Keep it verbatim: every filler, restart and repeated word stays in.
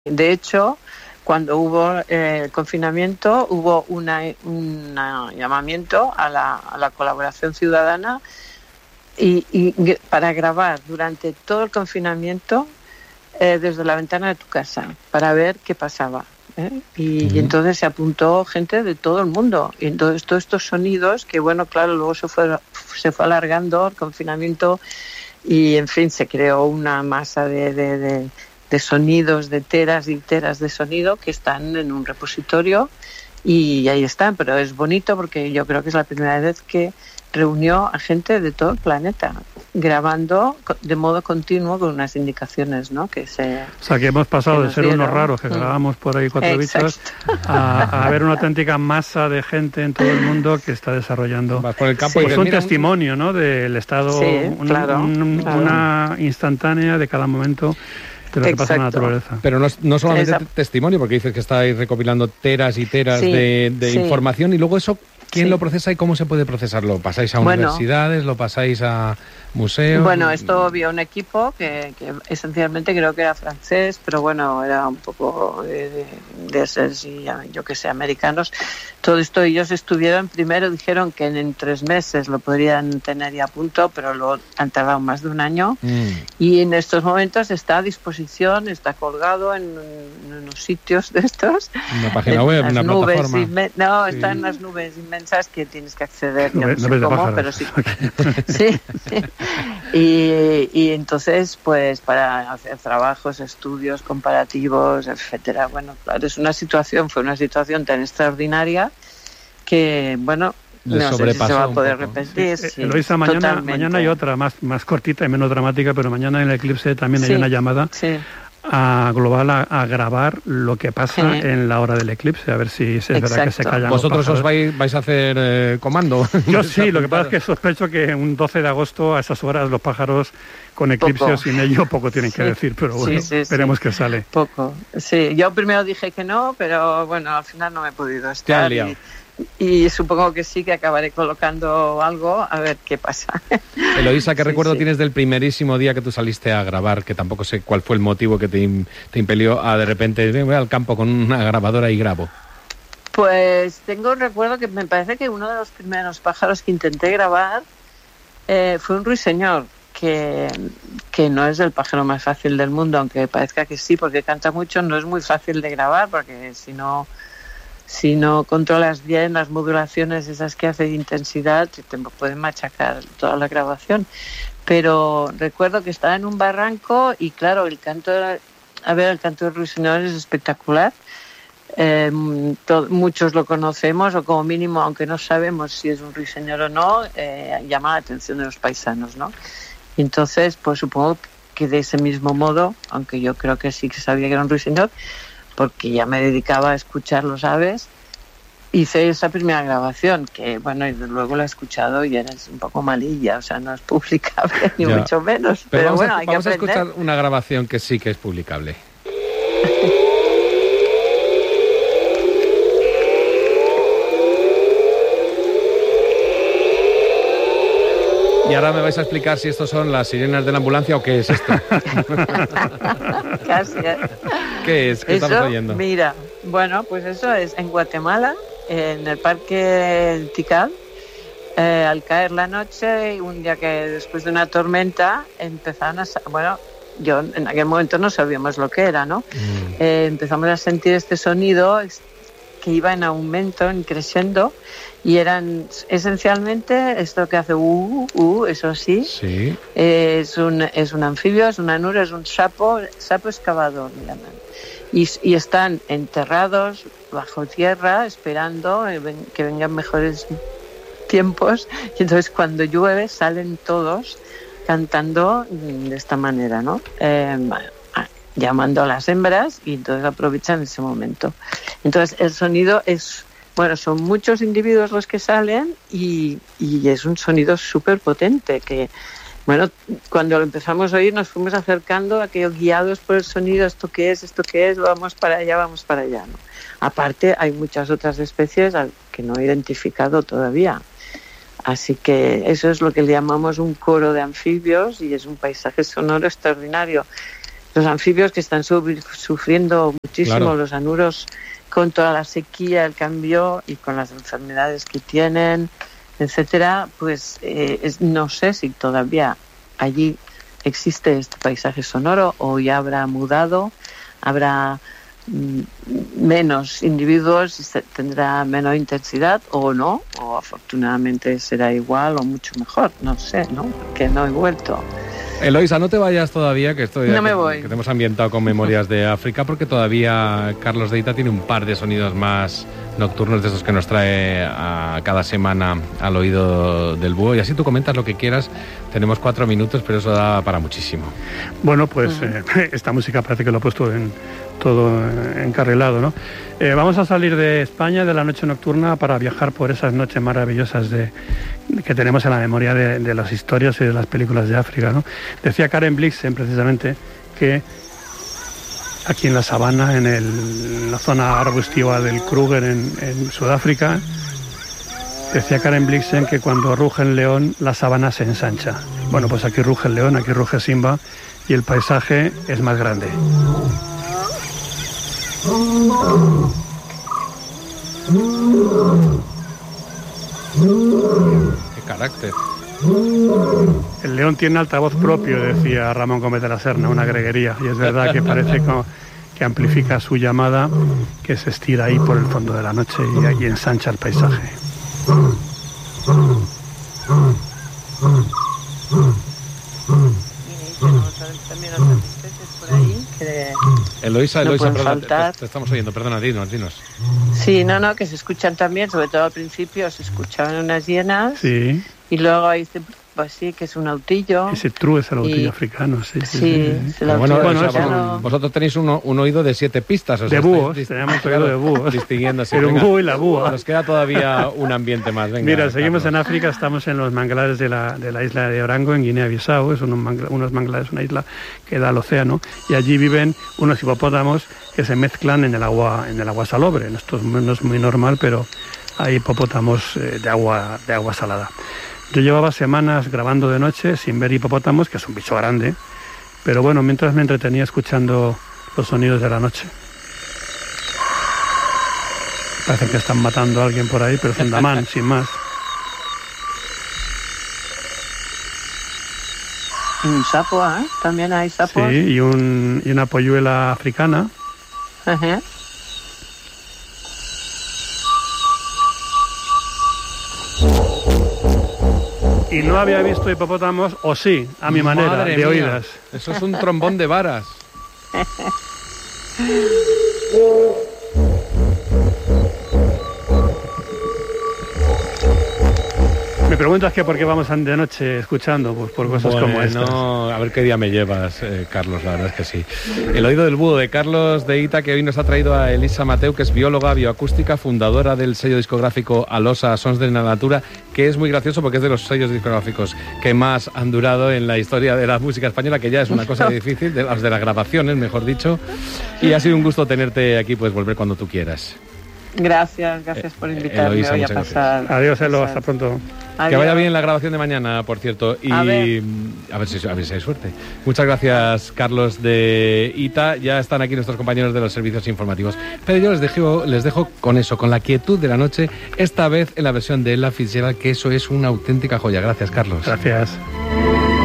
De hecho, cuando hubo eh, el confinamiento, hubo una, un llamamiento a la, a la colaboración ciudadana y, y para grabar durante todo el confinamiento eh, desde la ventana de tu casa, para ver qué pasaba. ¿eh? Y, uh-huh. y entonces se apuntó gente de todo el mundo. Y entonces todos estos sonidos, que bueno, claro, luego se fue, se fue alargando el confinamiento y, en fin, se creó una masa de... de, de de sonidos, de teras y teras de sonido que están en un repositorio y ahí están, pero es bonito porque yo creo que es la primera vez que reunió a gente de todo el planeta grabando de modo continuo con unas indicaciones, ¿no? Que se, o sea, que hemos pasado que de ser dieron. unos raros que grabamos por ahí cuatro Exacto. bichos a, a ver una auténtica masa de gente en todo el mundo que está desarrollando Vas por el campo sí. y pues un mira, testimonio, ¿no? Del estado, sí, un, claro, un, claro. una instantánea de cada momento de lo que pasa en la naturaleza. Pero no, no solamente Esa... testimonio, porque dices que estáis recopilando teras y teras sí, de, de sí. información, y luego eso, ¿quién sí. lo procesa y cómo se puede procesar? ¿Lo pasáis a bueno, universidades? ¿Lo pasáis a museos? Bueno, esto había un equipo que, que esencialmente creo que era francés, pero bueno, era un poco de, de, de esos, yo que sé, americanos. Todo esto ellos estuvieron, primero dijeron que en, en tres meses lo podrían tener ya a punto, pero luego han tardado más de un año. Mm. Y en estos momentos está a disposición, está colgado en, en unos sitios de estos. Una página web, una plataforma. Inme- no, sí. Está en las nubes inmensas que tienes que acceder, no, no sé cómo, pero sí. sí, sí. Y, y entonces, pues, para hacer trabajos, estudios comparativos, etcétera. Bueno, claro, es una situación, fue una situación tan extraordinaria que, bueno, Le no sé si se va a poder repetir. Sí, sí, Eloisa, mañana, mañana hay otra, más, más cortita y menos dramática, pero mañana en el eclipse también sí, hay una llamada sí. a global a, a grabar lo que pasa sí. en la hora del eclipse, a ver si es Exacto. verdad que se callan. ¿Vosotros os vais, vais a hacer eh, comando? Yo sí, lo que pasa es que sospecho que un doce de agosto a esas horas los pájaros con eclipse o sin ello poco tienen sí. que decir, pero bueno, sí, sí, veremos sí. qué sale. Poco, sí. Yo primero dije que no, pero bueno, al final no me he podido estar. Y, y supongo que sí, que acabaré colocando algo, a ver qué pasa. Eloisa, ¿qué sí, recuerdo sí. tienes del primerísimo día que tú saliste a grabar? Que tampoco sé cuál fue el motivo que te, te impelió a de repente voy al campo con una grabadora y grabo. Pues tengo un recuerdo que me parece que uno de los primeros pájaros que intenté grabar eh, fue un ruiseñor, que, que no es el pájaro más fácil del mundo, aunque parezca que sí, porque canta mucho, no es muy fácil de grabar, porque si no... Si no controlas bien las modulaciones esas que hace de intensidad, te pueden machacar toda la grabación. Pero recuerdo que estaba en un barranco y claro, el canto, a ver, el canto de ruiseñor es espectacular. Eh, to, muchos lo conocemos o como mínimo, aunque no sabemos si es un ruiseñor o no, eh, llama la atención de los paisanos, ¿no? Y entonces, pues supongo que de ese mismo modo, aunque yo creo que sí que sabía que era un ruiseñor, porque ya me dedicaba a escuchar los aves, hice esa primera grabación, que bueno, y luego la he escuchado y era un poco malilla, o sea, no es publicable, ni ya. mucho menos. Pero, pero bueno, a, hay que vamos a aprender. escuchar una grabación que sí que es publicable. Y ahora me vais a explicar si estos son las sirenas de la ambulancia o qué es esto. Casi. ¿Qué es? ¿Qué eso, estamos oyendo? Mira, bueno, pues eso es en Guatemala, en el Parque Tikal, eh, al caer la noche, un día que después de una tormenta empezaron a... Bueno, yo en aquel momento no sabíamos lo que era, ¿no? Mm. Eh, empezamos a sentir este sonido que iba en aumento, en creciendo, y eran esencialmente esto que hace uh, uh, uh eso sí, sí. Eh, es, un, es un anfibio, es una nura, es un sapo, sapo excavador, le llaman. Y, y están enterrados bajo tierra esperando que vengan mejores tiempos, y entonces cuando llueve salen todos cantando de esta manera, ¿no? Eh, llamando a las hembras y entonces aprovechan ese momento. Entonces el sonido es, bueno, son muchos individuos los que salen y, y es un sonido súper potente que, bueno, cuando lo empezamos a oír nos fuimos acercando a que guiados por el sonido, esto qué es, esto qué es, vamos para allá, vamos para allá, ¿no? Aparte hay muchas otras especies que no he identificado todavía. Así que eso es lo que le llamamos un coro de anfibios y es un paisaje sonoro extraordinario. los anfibios que están sufriendo muchísimo, claro. Los anuros con toda la sequía, el cambio y con las enfermedades que tienen, etcétera, pues eh, es, no sé si todavía allí existe este paisaje sonoro o ya habrá mudado, habrá mm, menos individuos, tendrá menos intensidad o no, o afortunadamente será igual o mucho mejor, no sé, ¿no? Porque no he vuelto. Eloisa, no te vayas todavía, que estoy no me que, voy. que te hemos ambientado con Memorias de África, porque todavía Carlos de Ita tiene un par de sonidos más nocturnos de esos que nos trae a cada semana al oído del búho. Y así tú comentas lo que quieras. Tenemos cuatro minutos, pero eso da para muchísimo. Bueno, pues uh-huh. eh, esta música parece que lo ha puesto en todo encarrilado, ¿no? Eh, vamos a salir de España, de la noche nocturna, para viajar por esas noches maravillosas de, de que tenemos en la memoria de, de las historias y de las películas de África, ¿no? Decía Karen Blixen, precisamente, que aquí en la sabana, en, el, en la zona arbustiva del Kruger, en, en Sudáfrica, decía Karen Blixen que cuando ruge el león, la sabana se ensancha. Bueno, pues aquí ruge el león, aquí ruge Simba, y el paisaje es más grande. ¡Qué carácter! El león tiene altavoz propio, decía Ramón Gómez de la Serna, una greguería, y es verdad que parece como que amplifica su llamada, que se estira ahí por el fondo de la noche y ahí ensancha el paisaje. Eloisa, no Eloisa, perdona, te, te estamos oyendo, perdona, dinos, dinos. Sí, no, no, que se escuchan también, sobre todo al principio se escuchaban unas hienas, sí. Y luego ahí se... Pues sí, que es un autillo. Ese true es el autillo y... africano, sí. Sí, sí, sí, sí. Bueno, bueno, bueno, o sea, no... vosotros tenéis uno, un oído de siete pistas. O sea, de búhos, estáis, tenemos oído de búhos. Distinguiéndose. Pero un búho y la búa. Nos queda todavía un ambiente más. Venga, Mira, Carlos. seguimos en África, estamos en los manglares de la, de la isla de Orango, en Guinea-Bissau. Es unos, mangla, unos manglares, una isla que da al océano. Y allí viven unos hipopótamos que se mezclan en el agua, en el agua salobre. Esto no es muy normal, pero hay hipopótamos eh, de agua, de agua salada. Yo llevaba semanas grabando de noche sin ver hipopótamos, que es un bicho grande, pero bueno, mientras me entretenía escuchando los sonidos de la noche. Parece que están matando a alguien por ahí, pero es un damán, sin más. Un sapo, ¿eh? También hay sapos. Sí, y, un, y una polluela africana. Ajá. Y no había visto hipopótamos, o sí, a mi manera, Madre de mía. oídas. Eso es un trombón de varas. Me preguntas que por qué vamos de noche escuchando, pues por cosas bueno, como estas. A ver qué día me llevas, eh, Carlos, la verdad es que sí. El oído del búho de Carlos de Ita, que hoy nos ha traído a Elisa Mateu, que es bióloga bioacústica, fundadora del sello discográfico Alosa Sons de la Natura, que es muy gracioso porque es de los sellos discográficos que más han durado en la historia de la música española, que ya es una cosa difícil, de las de las grabaciones, mejor dicho. Y ha sido un gusto tenerte aquí, puedes volver cuando tú quieras. Gracias, gracias por invitarme eh, Eloisa, hoy a pasar. Gracias. Adiós, Elo, hasta pronto. Adiós. Que vaya bien la grabación de mañana, por cierto, y a ver, a ver, si, a ver si hay suerte. Muchas gracias, Carlos de Ita. Ya están aquí nuestros compañeros de los servicios informativos. Pero yo les dejo, les dejo con eso, con la quietud de la noche, esta vez en la versión de Ella Fitzgerald, que eso es una auténtica joya. Gracias, Carlos. Gracias.